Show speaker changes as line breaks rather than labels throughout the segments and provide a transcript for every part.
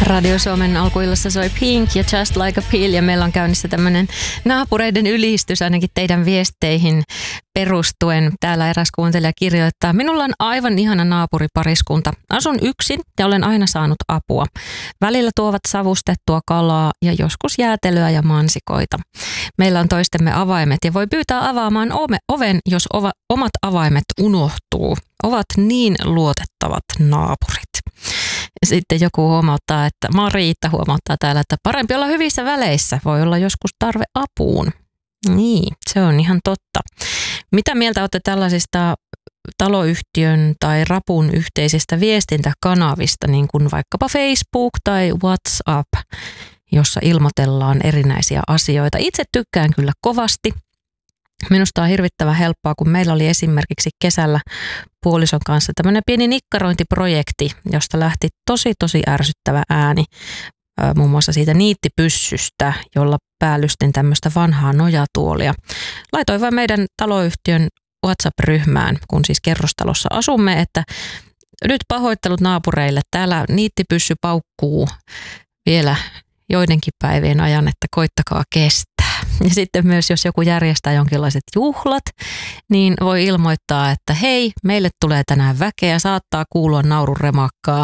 Radio Suomen alkuillassa soi Pink ja Just Like a Pill ja meillä on käynnissä tämmöinen naapureiden ylistys ainakin teidän viesteihin perustuen. Täällä eräs kuuntelija kirjoittaa: minulla on aivan ihana naapuripariskunta. Asun yksin ja olen aina saanut apua. Välillä tuovat savustettua kalaa ja joskus jäätelöä ja mansikoita. Meillä on toistemme avaimet ja voi pyytää avaamaan oven, jos omat avaimet unohtuu. Ovat niin luotettavat naapurit. Sitten joku huomauttaa, että Mariitta huomauttaa täällä, että parempi olla hyvissä väleissä. Voi olla joskus tarve apuun. Niin, se on ihan totta. Mitä mieltä olette tällaisista taloyhtiön tai rapun yhteisistä viestintäkanavista, niin kuin vaikkapa Facebook tai WhatsApp, jossa ilmoitellaan erinäisiä asioita? Itse tykkään kyllä kovasti. Minusta on hirvittävän helppoa, kun meillä oli esimerkiksi kesällä puolison kanssa tämmöinen pieni nikkarointiprojekti, josta lähti tosi ärsyttävä ääni, muun muassa siitä niittipyssystä, jolla päällystin tämmöistä vanhaa nojatuolia. Laitoin vain meidän taloyhtiön WhatsApp-ryhmään, kun siis kerrostalossa asumme, että nyt pahoittelut naapureille, täällä niittipyssy paukkuu vielä joidenkin päivien ajan, että koittakaa kestää. Ja sitten myös, jos joku järjestää jonkinlaiset juhlat, niin voi ilmoittaa, että hei, meille tulee tänään väkeä, saattaa kuulua naurun remakkaa,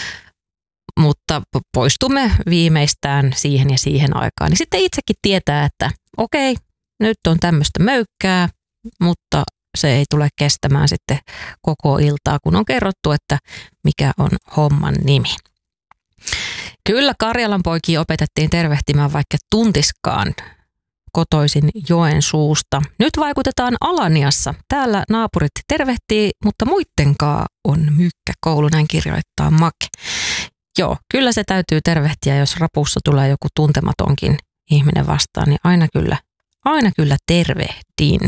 mutta poistumme viimeistään siihen ja siihen aikaan. Niin sitten itsekin tietää, että okei, nyt on tämmöistä möykkää, mutta se ei tule kestämään sitten koko iltaa, kun on kerrottu, että mikä on homman nimi. Kyllä Karjalan poikia opetettiin tervehtimään vaikka tuntiskaan, kotoisin Joensuusta. Nyt vaikutetaan Alaniassa. Täällä naapurit tervehtii, mutta muittenkaan on mykkäkoulu, näin kirjoittaa Make. Joo, kyllä se täytyy tervehtiä, jos rapussa tulee joku tuntematonkin ihminen vastaan, niin aina kyllä tervehdin.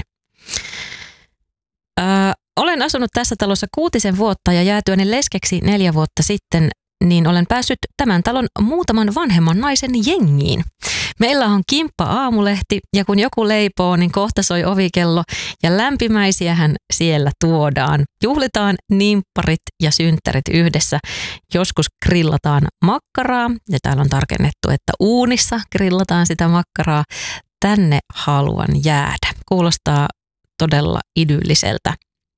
Olen asunut tässä talossa 6 vuotta ja jäätyäni leskeksi 4 vuotta sitten, niin olen päässyt tämän talon muutaman vanhemman naisen jengiin. Meillä on kimppa-aamulehti ja kun joku leipoo, niin kohta soi ovikello ja lämpimäisiähän siellä tuodaan. Juhlitaan nimpparit ja synttärit yhdessä. Joskus grillataan makkaraa ja täällä on tarkennettu, että uunissa grillataan sitä makkaraa. Tänne haluan jäädä. Kuulostaa todella idylliseltä.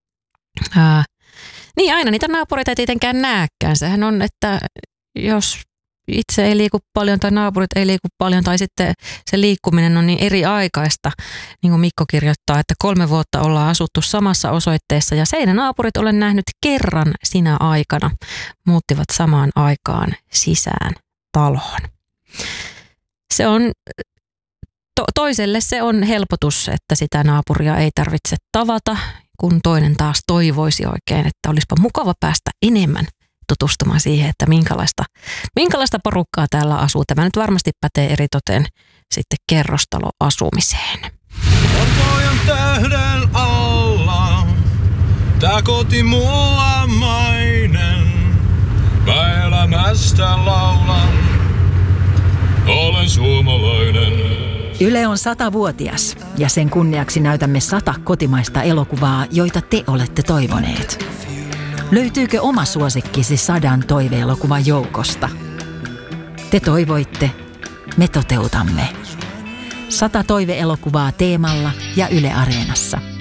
Niin aina niitä naapureita ei tietenkään näekään. Sehän on, että jos itse ei liiku paljon tai naapurit ei liiku paljon tai sitten se liikkuminen on niin eri aikaista, niin kuin Mikko kirjoittaa, että 3 vuotta ollaan asuttu samassa osoitteessa ja seinänaapurit olen nähnyt kerran sinä aikana. Muuttivat samaan aikaan sisään taloon. Se on toiselle se on helpotus, että sitä naapuria ei tarvitse tavata, kun toinen taas toivoisi oikein, että olisipa mukava päästä enemmän tutustumaan siihen, että minkälaista porukkaa täällä asuu. Tämä nyt varmasti pätee eritoten sitten kerrostaloasumiseen.
Orpojen tähden alla, tää koti mulla mainen, mä elämästä laulan, olen suomalainen.
Yle on 100-vuotias ja sen kunniaksi näytämme 100 kotimaista elokuvaa, joita te olette toivoneet. Löytyykö oma suosikkisi 100 toiveelokuvan joukosta? Te toivoitte, me toteutamme. 100 toiveelokuvaa Teemalla ja Yle Areenassa.